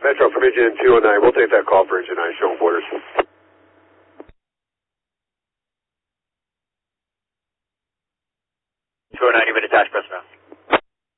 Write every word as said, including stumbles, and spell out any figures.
Metro from Engine two oh nine. We'll take that call for Engine nine, showing borders. two oh nine, you've been attached, press now.